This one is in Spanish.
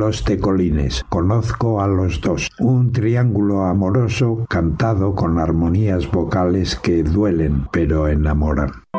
Los Tecolines. Conozco a los dos. Un triángulo amoroso cantado con armonías vocales que duelen pero enamoran.